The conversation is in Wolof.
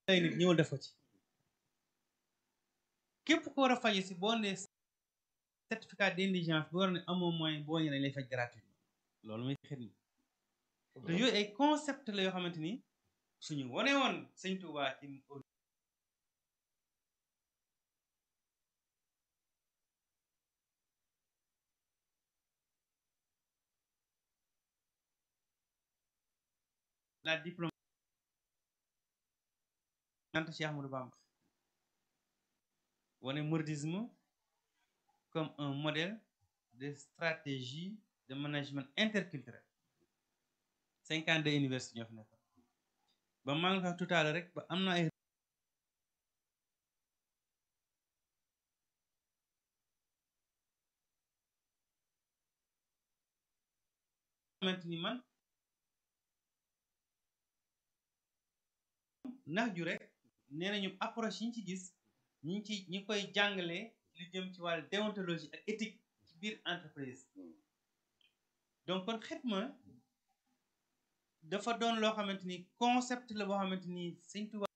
ay nit ñëwal def ko ci képp ko war a faju si boo nee certificat d'indigence bi war ne amoo moyen boo ñëwee dañ lay faj gratuitement loolu muy xidma te yooyu ay concept la yoo xamante ni suñu wane woon sëñ Touba ci la diplôme ante Cheikh Ahmadou Bamba wane mouridisme comme un modèle de stratégie de management interculturel 52 universités ñoo fi nekk ba maa ngi wax tout à l'heure rek ba am na ay xamante ni man nax ju rek nee nañu approche yi ñu ci gis ñi koy jàngale lu jëm ci wàllu déontologie ak éthique ci biir entreprise donc kon xidma dafa doon loo xamante ni concept la boo xamante ni Sëñ Tuubaa